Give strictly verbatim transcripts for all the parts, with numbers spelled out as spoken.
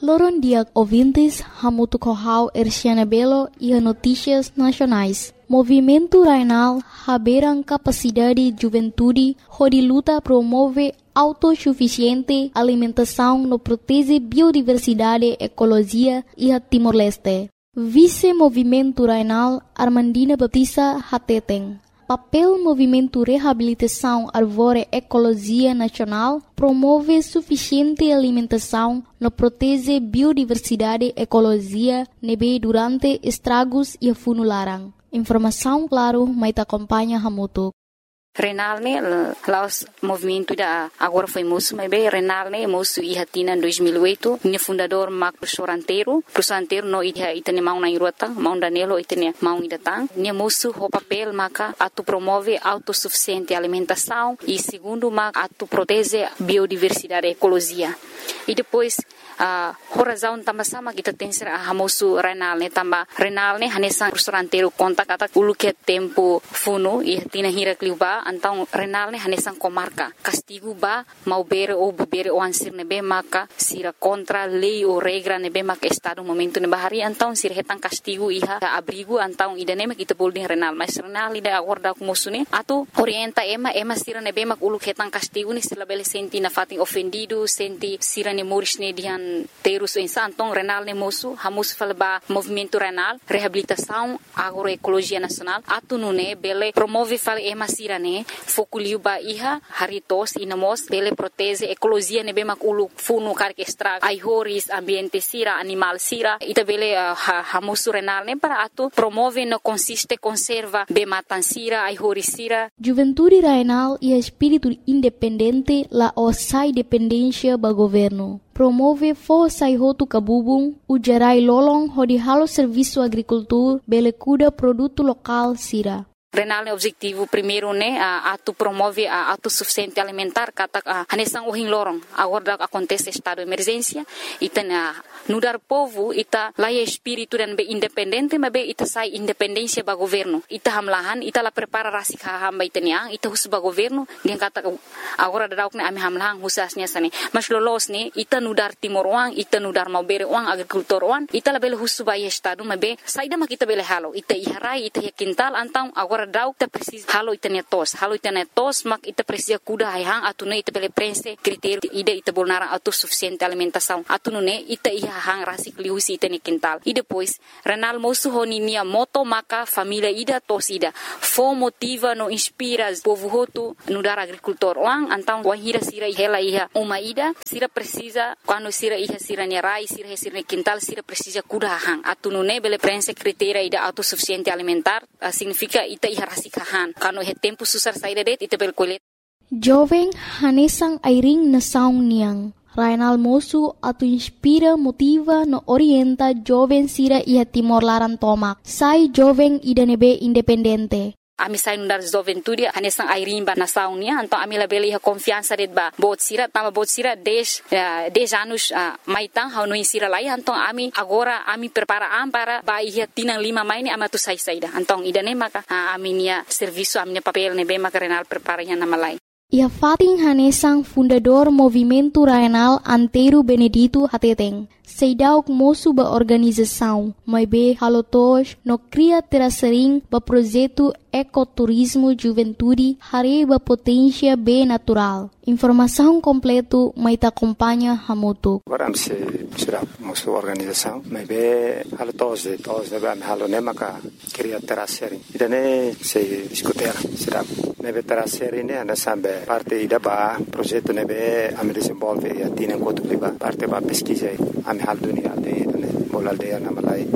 Loron dia ouvintes, Hamutu Kohau Erciana Belo e a Notícias Nacionais. Movimento Rainal haberam capacidade de juventude, onde luta promove autossuficiente alimentação no protege biodiversidade, ecologia e a Timor-Leste. Vice-Movimento Rainal Armandina Batista Hateten. Papel Movimento Reabilitação Arvore Ecologia Nacional promove suficiente alimentação no protege biodiversidade, ecologia, nebe durante estragos e funularam. Informação, claro, mas acompanha Hamutu. Renal ne laos movimento da agora foi moço, mas bem Renal ne moço e hatina em dois mil e oito, minha fundador Marco Professor Anteiro, Professor Anteiro no ia itene mau na irota, mau Danilo itene mau idatang, minha moço o papel maca atu promove autossuficiente alimentação e segundo maca atu protege biodiversidade, ecologia. E depois a uh, razão também sama kita tem ser a moço Renal ne também Renal ne hanesan Professor Anteiro conta kata ulu que tempo funo e hatina hira kliuba então Renal ne hanesan comarca castigo ba mau bere ou bebere ou ansir nebe maka sira contra lei ou regra nebe maka estado momento ne bahari então sira hetan castigo iha abrigo então idane mak kita bolding Renal mas Renal ida acorda com moço ne atu orienta ema ema sira nebe mak ulu hetan castigo ni sila bele senti na fatin ofendido senti sira ne moris ne dihan terus insan então Renal ne moço hamus falba movimento Renal reabilitação agroecologia nacional atu nune bele promove fal ema sira ne fokuliu ba iha haritos inamos bele protege ecologia ne bemak ulu funu karke extra ai horis ambiente sira animal sira ita bele uh, hamusu Renal ne para atu promove no consiste conserva be matan sira ai horis sira Juventude Rainal e espírito independente la osai dependência ba governo promove força e roto cabubung o gerai lolong hodi halo serviço agricultura bele cuda produto local sira Renal ne objetivo primeiro ne a atu promove a autossuficiente alimentar kata hanesan ohin lorong agora acontece estado de emergência ita na nudar povo ita laia espírito dan be independente mas be ita sai independência ba governo ita hamlahan ita la prepara rasik hamba ita niang ita hus ba governo dia kata agora dadauk ne ami hamlahan husasnya sane mas lolos ne ita nudar timor wang ita nudar mau bere wang agricultor wang ita la bele hus ba estado mas be saida mak ita bele halo ita iharai ita quintal antang agora dau ita precisa halo ita netos halo ita netos mak ita precisa kuda hang atune ita bele prense critério ida ita bolnara autossuficiente alimentação atune ita iha hang rasik liusi ita ne quintal e depois Renal moço honinia moto maka família ida tos ida fo motiva no inspira povo hoto no dar agricultor wang antang wahira sira hela iha uma ida sira precisa quando sira iha sira ne rai sira sira ne quintal sira precisa kuda hang atune bele prense critério ida autossuficiente alimentar uh, significa ita iha rasik hang quando he tempo susar saída det ita bel colet jovem hanesang airing na saung niang Rainal moço atu inspira, motiva, no orienta jovem sira ia Timor Laran tomak. Sai jovem ida nebe independente. Ami sai nundar juventude hanesang airimba na saunia então ami la beli confiança det ba bot sira tama bot sira dez dez anos uh, maitang hau no insira lai então ami agora ami prepara am para ba ia tinang lima maini ama tu sai saida então ida ne maka uh, ami nia serviço ami papel ne be maka Renal prepara nya na malai Ia Fatin Hanesang fundador Movimento Rainal Anteiro Benedito Hateteng. Seidauk moço ba organização, mas be halotos no cria terasering ba projeto ecoturismo juventude hare ba potência be natural. Informação completo mai ta acompanha Hamutu. Agora se será moço organização, mas be halotos de todos de ba halone maka cria terasering. Idane se discutir será nebe terasering ne ana sambe parte ida ba projeto nebe am desenvolve e atina kotu ba parte ba pesquisa am hal dunia aldeia ne bol aldeia na malai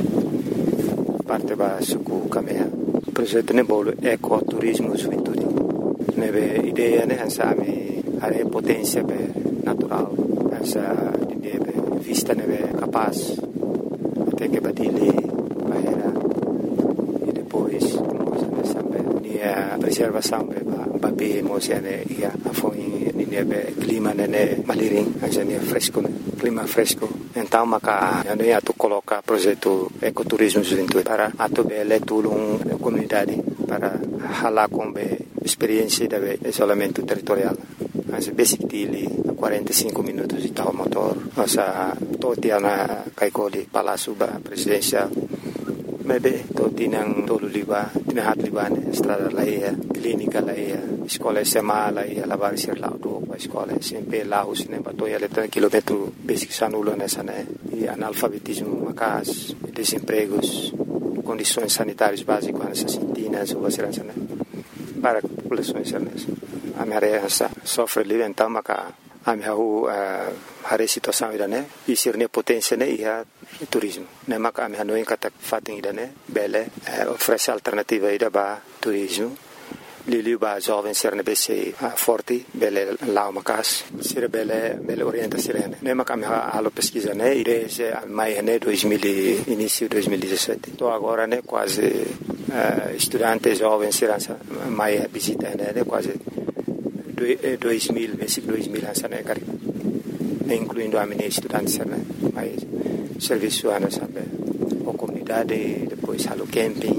parte ba suku kamea projeto ne bol ecoturismo juventude nebe ideia ne hansa ami are potência be natural hansa nebe vista nebe capaz até que badile bahera e depois nós sambe nia preservação be ba be mosiane ia afoi nebe clima nene maliring hansa nia fresco clima fresco então maka ano ia tu coloca projeto ecoturismo juventude para atu bele tulung comunidade para hala com be experiência de isolamento territorial Anzi, basic tili, quarenta e cinco minutos de tal motor. Nossa, todo dia na Kaikoli, Palácio Presidencial. Maybe, todo dia nang tolo liba, tinahat liba, estrada laia, clínica laia, escola S M A laia, lavar ser lá do a escola, sempre lá os nem batoia letra quilômetro basic sanulo nessa né, e analfabetismo, macas, desempregos, condições sanitárias básicas nessas cintinas ou assim né, para populações nessa. A minha área sofre livre então, maca a minha a a situação ida né, e ser ne potência né, e a turismo. Ne maka a minha não encata fating ida né, bele oferece alternativa ida ba turismo. Lili ba jovem ser ne bese forte bele lá macas ser bele bele orienta sirene. Ne maka a minha alo pesquisa né, desde maio né dois mil início dois mil e dezessete. Tô agora né quase uh, estudante jovem ser maio visita né quase dois mil, versículo dois mil, né, cara, incluindo a minha estudante, né, mas serviço, né, sabe, a comunidade, depois halo camping,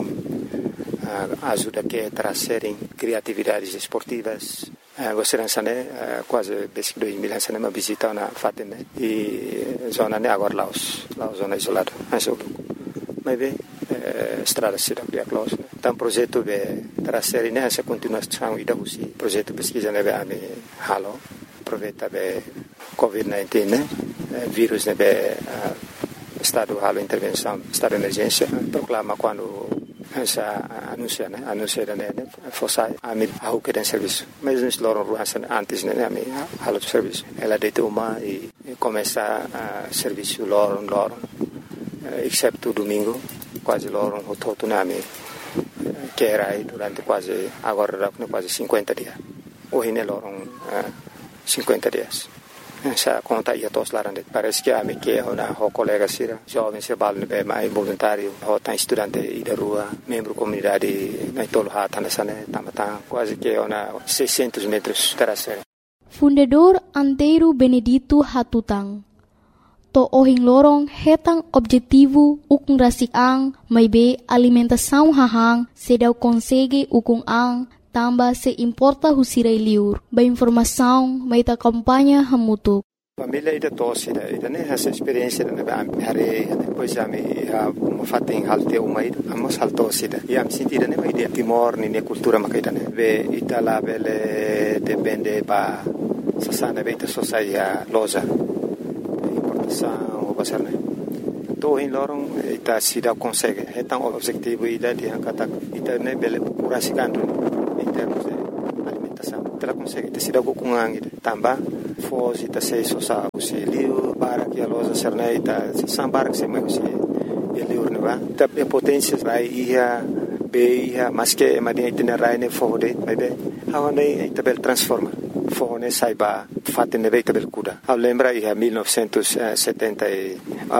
a ajuda que é trazerem criatividades esportivas, você né, quase versículo dois mil, né, uma visita na Fátima e zona né agora lá os, lá zona isolada, mas bem estrada cidade de close. Então projeto de trazer nessa continuação e da usi projeto pesquisa nebe a halo aproveita be covid dezenove né vírus nebe estado halo intervenção estado de emergência proclama quando essa anuncia né anuncia né fosse a mim a o que tem serviço mas nos loram ruança antes né a mim halo de serviço ela deita uma e começa a serviço loram loram exceto domingo quase loram o todo nami que era aí durante quase agora quase cinquenta dias hoje ne loram uh, cinquenta dias essa conta ia todos lá dentro parece que a mim que é uma colega sira jovem se bal ne mais voluntário ou tá estudante e da rua membro comunidade na tolo hata nessa né tamata quase que é uma seiscentos metros terceira. Fundador Antero Benedito Hatutang to ohing lorong hetang objetivo ukung rasik ang may be alimentação hahang sedau consegue ukung ang tamba se importa husiray liur ba informação may ta kampanya hamutuk. Família ida tosse ida ida ne essa experiência ne ba hare depois já me ha fating halte uma ida amos haltosse ida e am sentida ne ida timor ni ne cultura makaida ne ve itala bele depende ba sasana beta sosaia loja o pasar né to em lorong ita sida consegue então o objetivo ida de kata ita ne bele curasicando em termos de alimentação ela consegue ita sida com ang tamba foz ita se sosa o se liu para que a loja serna ita sambar que se mais se ele urna ita potência vai ia be ia mas que madia itinerário ne fode vai be hawane ita bel transforma fone saiba fatte ne veita bel cuda. Eu lembra ia mil novecentos e setenta e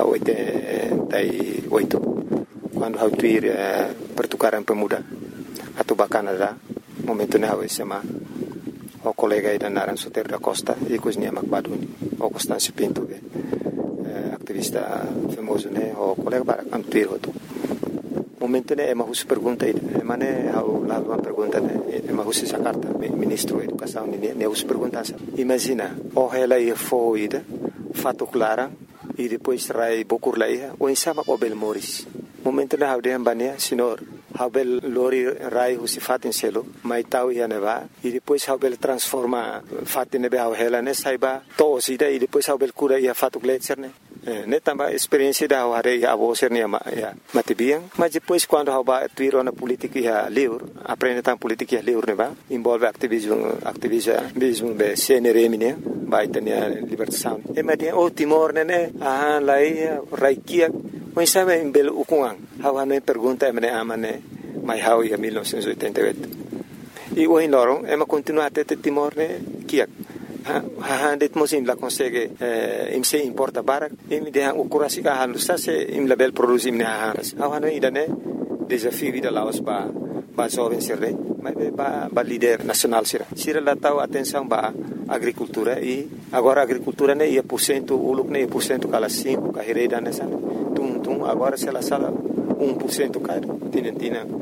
oito quando eu tuir eh, pertukaran pemuda atau Canada momento ne eu sema o colega ida naran Soter da Costa e cozinha Macbaduni o Constâncio Pinto eh, activista famoso ne o colega para antuir outro momento ne ema hus pergunta ida ema ne au lá uma pergunta ne ema hus essa carta ministro da educação ne ne hus pergunta imagina o ela ia foi ida fato clara e depois rai bokur lá ia o insama o bel moris momento ne au de ambania senhor Habel lori rai husi fatin selo mai tau ia neva e depois Habel transforma fatin nebe au hela ne saiba to sida e depois Habel cura ia fatu gletser ne ne tamba experiência da hare ia abo ser ne ya matibiang mas depois quando haba tuiro na política ia liur aprende tam política ia liur neva envolve ativismo ativismo be C N R M ne vai ter libertação e madia o Timor ne ah lai raikia mas sabe em belo ukuang hawa ne pergunta e mane amane mai hau ia mil novecentos e oitenta e oito e o in lorong e ma continua até Timor ne kiak ha ha det mosim la consegue eh, im se importa barak im de o kurasi ka halu sa se im la bel produzim ne ha hawa ne idane desafio vida laos ba ba jovem serre mas ba ba líder nacional sira sira la tau atenção ba agricultura e agora agricultura ne ia por cento uluk ne por cento kala cinco carreira nessa tum tum agora se la sala um por cento caro tina tina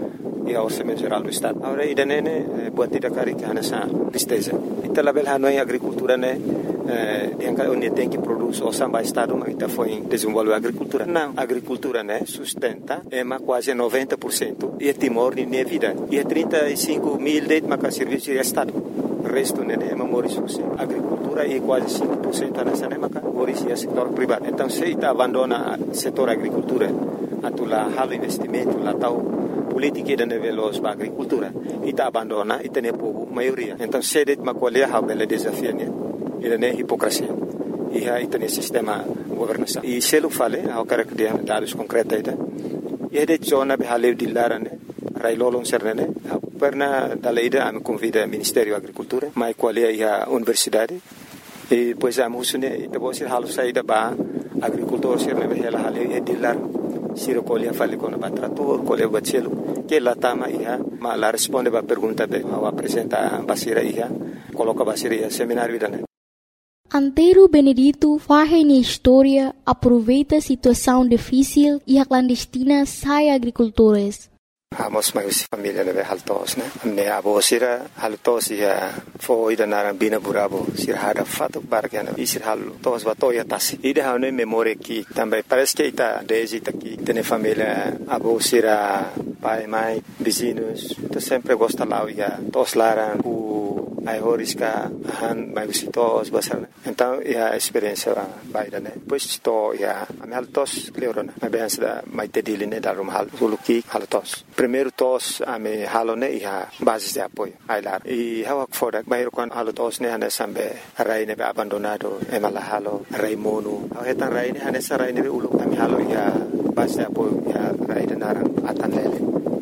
e ao orçamento geral do Estado. Agora, ainda né, boa tira cari que nessa tristeza. Então, lá bela não é agricultura, né? Yang onde tem que produzir o samba Estado, mas então foi desenvolver a agricultura. Não, a agricultura, né, sustenta é mais quase noventa por cento e é Timor de minha vida. E é trinta e cinco mil de mais serviço de Estado. O resto, né, é memória a agricultura é quase cinco por cento nessa, né, mas é setor privado. Então, se está abandona o setor agricultura, a tu lá halo investimento, lá tal política de nível para agricultura, e está abandona e tem povo maioria. Então, se de uma colher há bela desafio, né? Ele não é hipocrisia. E aí tem sistema de governação. E se ele fala, eu quero que dê dados concretos aí. E de zona de haleu de lara, né? Railolong serne, a perna da leida a me convida ao Ministério da Agricultura, mas qual é a universidade? E depois a moça, né? E depois ele halu saída para agricultor serne, ela haleu e de lara. Se recolhe a fale com o trator, colhe o bacelo, que ela tama e a, mas ela responde para a pergunta de, ao apresentar a basira e a, coloca a basira e a seminário da, né? Antero Benedito faz na história, aproveita a situação difícil e a clandestina sai agricultores. Amos mais família leve haltos, né? Me abo sira haltos ia foi da narambina burabo sira hada fato bargana e sira haltos batoya tasi. Ida hane memória que também parece que está desde aqui tem família abo sira pai mãe vizinhos, tu sempre gosta lá ia tos laran o ai horiska han mai visitos basar. Então ia experiência baida, né? Pois to ia am haltos cleorona. Mas bem da mai tediline da rum hal suluki haltos. Primeiro tos ame halone ia basis de apoio ailar e hawak fodak bayro kon halo tos ne hane sambe rai ne abandonado e mala halo rai monu hetan rai ne hane sarai ne ulu ame halo ia basis de apoio ia rai de narang atan lele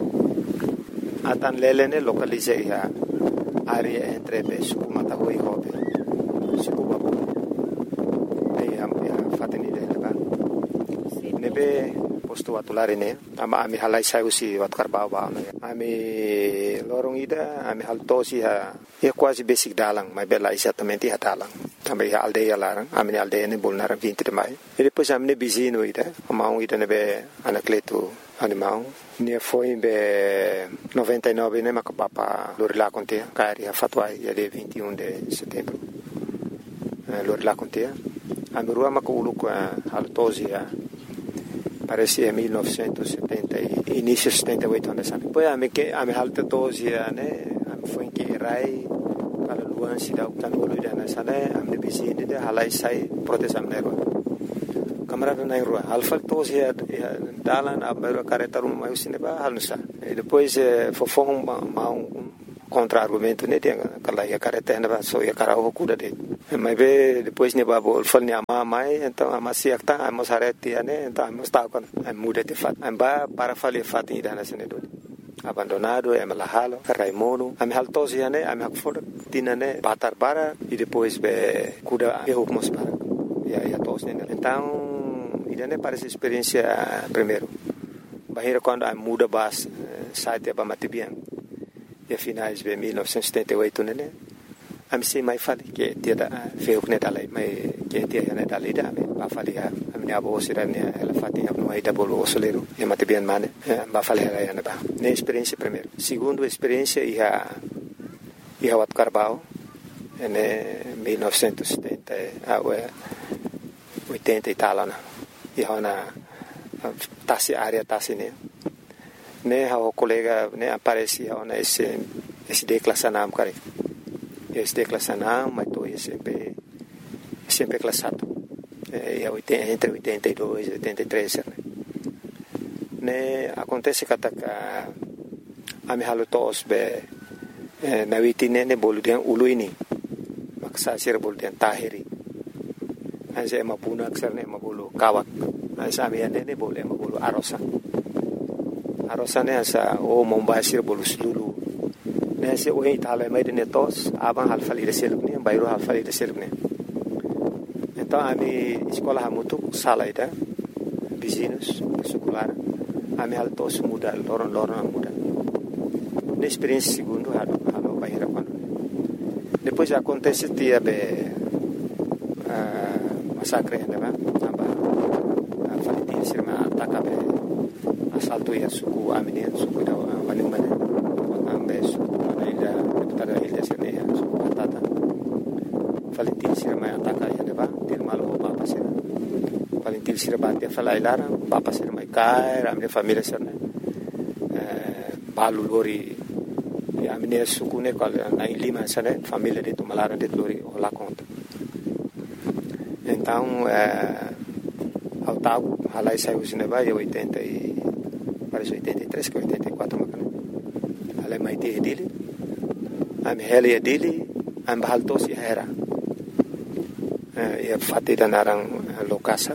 atan lele ne localize ia área entre be suku matahui hobe suku babu e am ia fateni de ba nebe posto atulare ne ama ami halai sai usi wat karbau ba ami lorong ida ami haltosi ha e quase basic dalang mas bela exatamente ha dalang também a aldeia lá ami aldeia ne bolnar vinte de maio e depois ami ne bizino ida amau ida ne be anacleto animal ne foi be noventa e nove ne makapapa lorila conte cari a fatwai de vinte e um de setembro lorila conte ami rua makulu com haltosi ha parecia mil novecentos e setenta e início de setenta e oito anos. Depois a me que a me alta doze né, a me foi que rai para luan se dá o tanolo da nessa né, a me vizinho de halai sai proteção nero. Camarada na rua, alfa doze é dalan a me careta um mais cinema halnusa. E depois fofão um contra-argumento né, tem aquela ia careta na só ia cara o cuida de. Mas be depois ne babo falni ama mai então ama siak ta ama sareti ane então ama sta kon muda te fat amba para fali fat ida na sene do abandonado é malahalo raimono am haltosi ane am hakfor tinane batar bara e depois be cuda e hukmos para ya ya tos ne então ida ne parece experiência primeiro bahira quando am muda bas site ba matibian e finais be mil novecentos e setenta e oito ne am si mai fali que tiada feu que nedalai mai que tia ne dalai da me ba fali a me abo sirane ela fati a no aida bolo soleiro e mate bien mane ba fali ela ne ba ne experiência primeiro segundo experiência ia ia wat carbao ne mil novecentos e setenta a oitenta e tal na ia na tasi área tasi ne ne o colega ne aparecia na esse esse declassanam cara este classana mas tô sempre sempre classado é entre oitenta e dois e oitenta e três né acontece que a a me halo tos be na vitine ne boludian uluini maksa sir boludian tahiri ase mapuna aksarne mabulu kawak asa me ne bolu mabulu arosa arosa ne asa o mombasir bolu sulu nesse o Itália mais de netos aban halfali de selupne bairro halfali de selupne então a minha escola ha muito sala ida vizinhos escolar a minha altos muda loron loron muda na experiência segundo ha halo bairro quando depois acontece dia be massacre né ba aba a faliti sirma ataca be assalto ia suku amine suku da vanimane ambeso na ilha deputada ilha sene so patata Valentin sira mai ataka ia leva til malo papa sira Valentin sira bate fala ilara papa sira mai kai ra minha família sira eh balu lori a minha sukune qual na Lima sane família de Tumalara de lori lá conta então eh ao tago alai saiu cineva e oitenta e parece oitenta e três que oitenta e quatro macana alai mai te dele am hele dele am bahaltos e era e fatti da narang lokasa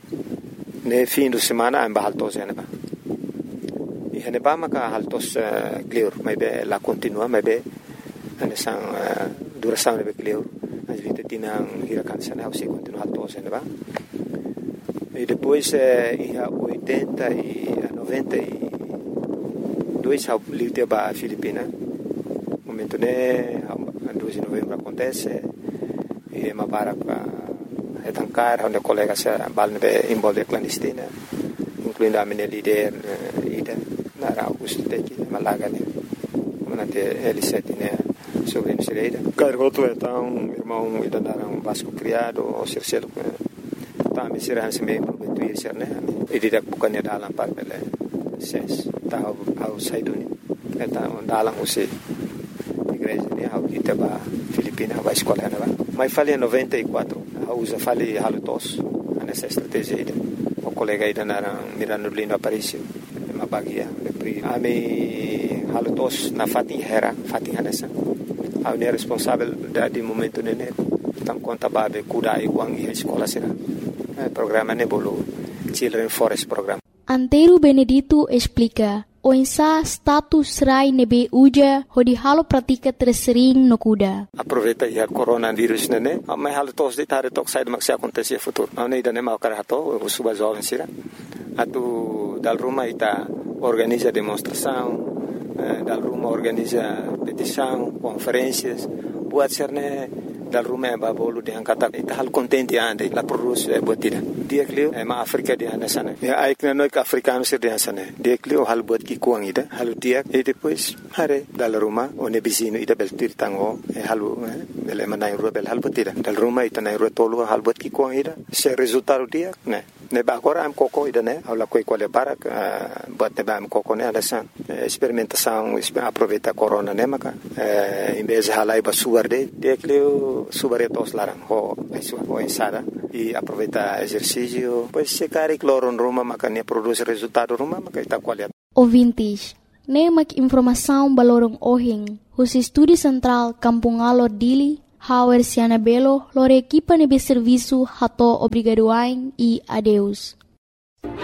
ne fim de semana am bahaltos e neba e neba maka haltos clear mai be la continua mai be ane sang duração ne be clear as vite tinang hirakan sana au se continua haltos e neba e depois eh, a oitenta e a noventa e dois ao livre ba Filipina momento né a dois de novembro acontece e ma para é tancar onde colega se balne involve clandestina incluindo a minha líder ida na Augusto teki malaga né manate L sete né sobre no Sireira cargoto então irmão ida na Vasco criado o Circelo tá me será se me prometuir ser né e didak bukannya dalam par pele ses tahu au saiduni eta dalam usi igreja ni au itaba Filipina vai escola na mai fali noventa e quatro au usa fali halutos nessa estratégia ida o colega ida na Mirano Lindo Aparicio ma bagia le pri ami halutos na fati hera fati hanesa au ne responsável da di momento nene tam conta babe kuda e wang i escola sera programa Nebolo Children Forest Program. Antero Benedito explica o insa status rai nebe uja hodi halo pratika tersering no kuda. Aproveita ia coronavírus nene, mas halo tos de tare tok sai de acontecer futuro. Não nem dane mau karato, o suba jovem sira. Atu dal Roma ita organiza demonstração, dal Roma organiza petição, conferências, buat serne dal Roma ba bolu de angkata ita hal contente ande la produce botida dia clio e ma Africa dia nasane e ai que no africano ser dia nasane dia clio hal bot ki kuang ida hal dia e depois hare dal Roma o ne vicino ida bel tirtango e halu bel manai rubel hal botida dal Roma ita nai rotolo hal bot ki kuang ida se resultado dia ne ne ba agora am coco ida ne ala coi quale para bot ne ba am coco ne adasan experimentação aproveita corona ne maka em vez de halai ba suarde dia clio subaretos larang ho ho ensada e aproveita exercício pois se cari cloron Roma makanya produz resultado Roma maka ita qualidade ouvintes ne mak informação balorong ohing os estúdio central Kampungalo Dili Hauer Siana Belo lore equipa nebe serviço hato obrigadoain e adeus.